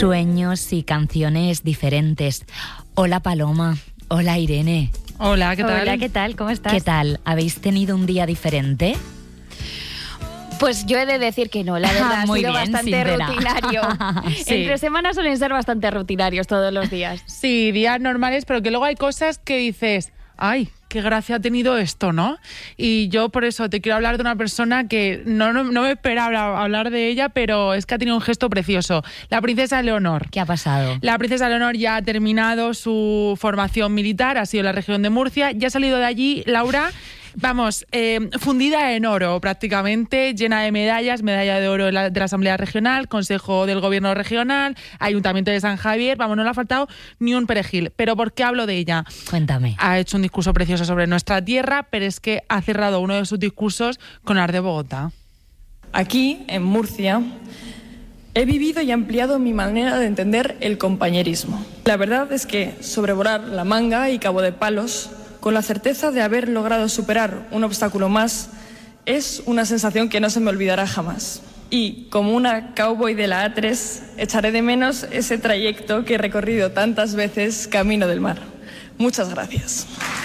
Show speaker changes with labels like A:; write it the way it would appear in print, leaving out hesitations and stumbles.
A: Sueños y canciones diferentes. Hola Paloma, hola Irene.
B: Hola, ¿qué tal?
C: Hola, ¿qué tal? ¿Cómo estás?
A: ¿Qué tal? ¿Habéis tenido un día diferente?
C: Pues yo he de decir que no, la verdad, ha
A: Muy
C: sido
A: bien,
C: bastante
A: sincera.
C: rutinario.
B: Sí.
C: Entre semanas suelen ser bastante rutinarios todos los días.
B: Sí, días normales, pero que luego hay cosas que dices, ¡ay, qué gracia ha tenido esto!, ¿no? Y yo por eso te quiero hablar de una persona que no me esperaba hablar de ella, pero es que ha tenido un gesto precioso. La princesa Leonor.
A: ¿Qué ha pasado?
B: La princesa Leonor ya ha terminado su formación militar, ha sido en la región de Murcia, ya ha salido de allí, Laura. Vamos, fundida en oro prácticamente, llena de medallas, medalla de oro de la Asamblea Regional, Consejo del Gobierno Regional, Ayuntamiento de San Javier, vamos, no le ha faltado ni un perejil. ¿Pero por qué hablo de ella?
A: Cuéntame.
B: Ha hecho un discurso precioso sobre nuestra tierra, pero es que ha cerrado uno de sus discursos con Art de Bogotá.
D: Aquí, en Murcia, he vivido y ampliado mi manera de entender el compañerismo. La verdad es que sobrevolar la manga y Cabo de Palos, con la certeza de haber logrado superar un obstáculo más, es una sensación que no se me olvidará jamás. Y, como una cowboy de la A3, echaré de menos ese trayecto que he recorrido tantas veces camino del mar. Muchas gracias.